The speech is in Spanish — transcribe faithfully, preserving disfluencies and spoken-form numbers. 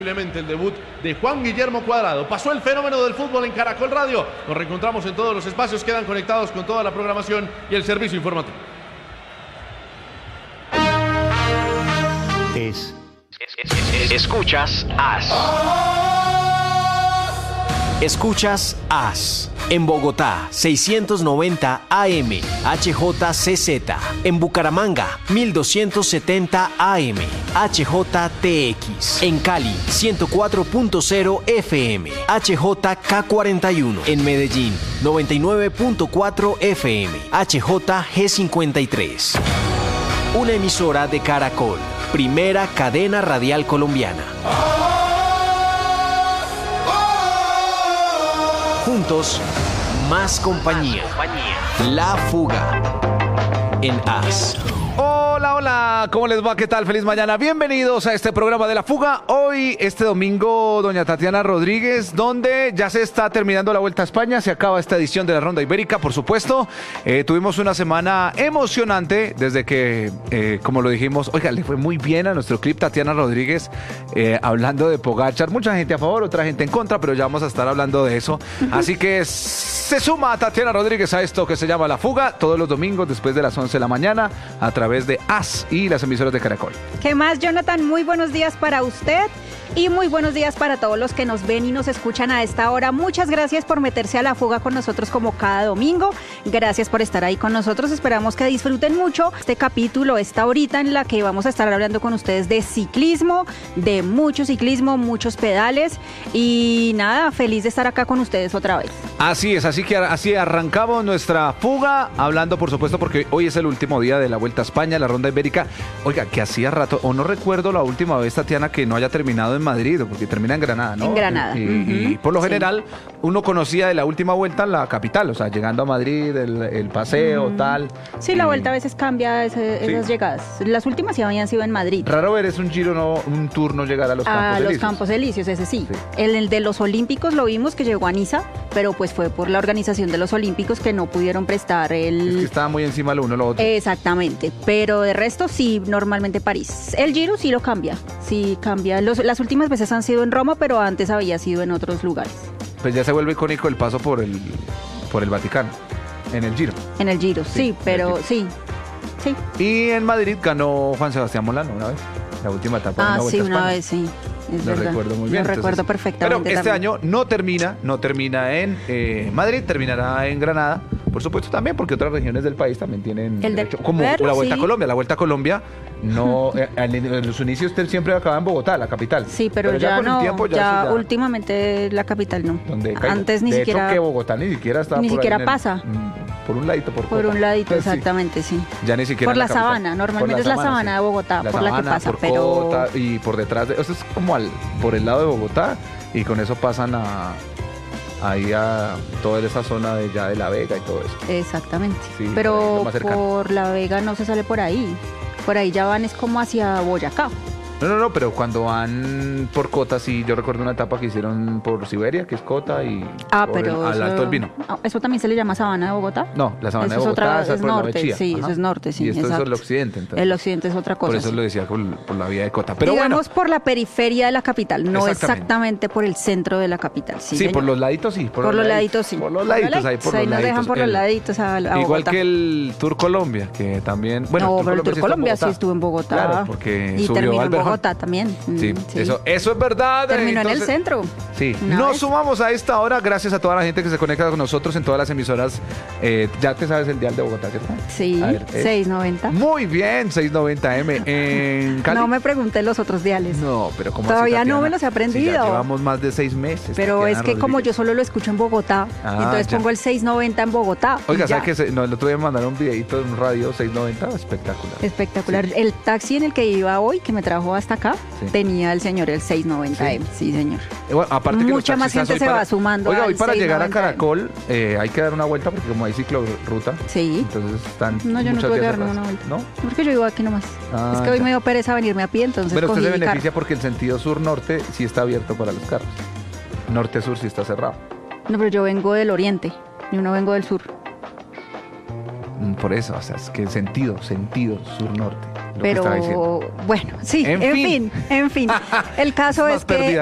El debut de Juan Guillermo Cuadrado. Pasó el fenómeno del fútbol en Caracol Radio. Nos reencontramos en todos los espacios, quedan conectados con toda la programación y el servicio informativo. Es, es, es, es escuchas As. Escuchas As. En Bogotá, seiscientos noventa A M, H J C Z. En Bucaramanga, mil doscientos setenta A M, H J T X. En Cali, ciento cuatro punto cero F M, H J K cuarenta y uno. En Medellín, noventa y nueve punto cuatro F M, H J G cincuenta y tres. Una emisora de Caracol, primera cadena radial colombiana. Juntos, más compañía. La Fuga en As. Hola, hola, ¿cómo les va? ¿Qué tal? Feliz mañana. Bienvenidos a este programa de La Fuga. Hoy, este domingo, doña Tatiana Rodríguez, donde ya se está terminando la Vuelta a España. Se acaba esta edición de la Ronda Ibérica, por supuesto. Eh, tuvimos una semana emocionante desde que, eh, como lo dijimos, oiga, le fue muy bien a nuestro clip Tatiana Rodríguez eh, hablando de Pogačar. Mucha gente a favor, otra gente en contra, pero ya vamos a estar hablando de eso. Así que se suma a Tatiana Rodríguez a esto que se llama La Fuga, todos los domingos después de las once de la mañana, a través de As y las emisoras de Caracol. ¿Qué más, Jonathan? Muy buenos días para usted y muy buenos días para todos los que nos ven y nos escuchan a esta hora. Muchas gracias por meterse a La Fuga con nosotros como cada domingo. Gracias por estar ahí con nosotros. Esperamos que disfruten mucho este capítulo, esta horita en la que vamos a estar hablando con ustedes de ciclismo, de mucho ciclismo, muchos pedales y nada, feliz de estar acá con ustedes otra vez. Así es, así que así arrancamos nuestra fuga, hablando por supuesto porque hoy es el último día de la Vuelta a España, la Ronda Ibérica. Oiga, que hacía rato, o no recuerdo la última vez, Tatiana, que no haya terminado en Madrid, porque termina en Granada, ¿no? En Granada. Y, uh-huh. y por lo general, sí. uno conocía de la última vuelta la capital, o sea, llegando a Madrid, el, el paseo, uh-huh. tal. Sí, y... la vuelta a veces cambia ese, esas sí. llegadas. Las últimas sí habían sido en Madrid. Raro ver es un giro, no, un tour no llegar a los a Campos Elíseos. A los Campos Elíseos, ese sí. sí. El, el de los Olímpicos lo vimos que llegó a Niza, pero pues fue por la organización de los Olímpicos que no pudieron prestar el... Es que estaba muy encima lo uno lo otro. Exactamente, pero de resto sí, normalmente París. El Giro sí lo cambia, sí cambia. Los, las últimas veces han sido en Roma, pero antes había sido en otros lugares. Pues ya se vuelve icónico el paso por el, por el Vaticano, en el Giro. En el Giro, sí, sí pero sí, sí. Y en Madrid ganó Juan Sebastián Molano una vez, la última etapa. Ah, de una sí, Vuelta una a vez, sí. Es lo verdad. recuerdo muy bien. Lo recuerdo entonces, perfectamente. Pero este también. año no termina, no termina en eh, Madrid, terminará en Granada. Por supuesto también, porque otras regiones del país también tienen el derecho, como verlo, la Vuelta sí. a Colombia. La Vuelta a Colombia, no, eh, en los inicios siempre acaba en Bogotá, la capital. Sí, pero, pero ya, ya con no, el tiempo ya, ya, ya últimamente la capital no. Donde Antes ni de siquiera. Hecho que Bogotá ni siquiera está Ni por siquiera ahí en pasa. El, por un ladito, por Por Copa. un ladito, Sí. exactamente, sí. Ya ni siquiera por la, la sabana, normalmente la es la sabana, sabana sí. de Bogotá, la por sabana, la que pasa, por pero Cota, y por detrás de, o sea, es como al, por el lado de Bogotá y con eso pasan a ahí a toda esa zona de ya de La Vega y todo eso. Exactamente. Sí, pero por La Vega no se sale por ahí. Por ahí ya van es como hacia Boyacá. No, no, no, pero cuando van por Cota, sí, yo recuerdo una etapa que hicieron por Siberia, que es Cota, y ah, por pero el, al eso, Alto del Vino. ¿Eso también se le llama Sabana de Bogotá? No, la Sabana eso de Bogotá es, otra, es, es por norte, la Chía. sí, Ajá. eso es norte, sí. Y esto exacto. es el occidente, entonces. El occidente es otra cosa. Por eso sí. lo decía por, por la vía de Cota. Pero digamos bueno, por la periferia de la capital, no exactamente. exactamente por el centro de la capital. Sí, sí por los laditos sí. Por, por los laditos sí. Por los laditos, ahí por ahí los nos laditos. dejan por el, los laditos a, a Igual Bogotá. que el Tour Colombia, que también... Bueno, no, el pero el Tour sí Colombia sí estuvo en Bogotá. Claro, porque y subió terminó al en Bogotá también. Sí, sí. Eso, eso es verdad. Terminó entonces, en el centro. Sí, Una nos vez. sumamos a esta hora gracias a toda la gente que se conecta con nosotros en todas las emisoras. Eh, ya te sabes el dial de Bogotá, ¿cierto? Sí, A ver, ¿es? seiscientos noventa. Muy bien, seiscientos noventa eme. En Cali. No me pregunté los otros diales. No, pero ¿cómo Todavía así, no Tatiana? me los he aprendido. Si ya llevamos más de seis meses. Pero Tatiana es que Rodríguez. como yo solo lo escucho en Bogotá, Ah, entonces ya. pongo el seiscientos noventa en Bogotá. Oiga, y ya. ¿sabes que se, no, el otro día me mandaron un videito de un radio seiscientos noventa? Espectacular. Espectacular. Sí. El taxi en el que iba hoy, que me trajo hasta acá, Sí. tenía el señor el seiscientos noventa eme. Sí, señor. Eh, bueno, aparte que Mucha los más taxistas gente hoy se para- va sumando Oiga, hoy al para llegar a seiscientos noventa eme. Caracol eh, hay que dar una vuelta porque como hay ciclorruta, Sí. entonces están No, yo no muchas tuve que vías dar cerradas. ninguna vuelta. ¿No? Porque yo vivo aquí nomás. Ah, es que hoy ya. me dio pereza venirme a pie, entonces Pero usted cogí se mi beneficia carro. porque el sentido sur-norte sí está abierto para los carros. Norte-sur sí está cerrado. No, pero yo vengo del oriente, yo no vengo del sur. Mm, Por eso, o sea, es que el sentido, sentido sur-norte. que estaba Pero diciendo. bueno, sí, En en, fin. fin. en fin. El caso Más es que perdida